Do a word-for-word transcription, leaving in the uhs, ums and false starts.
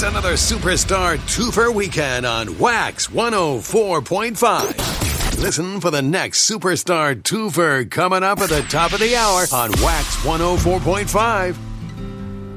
another Superstar Twofer weekend on Wax one oh four point five. Listen for the next Superstar Twofer coming up at the top of the hour on Wax one oh four point five.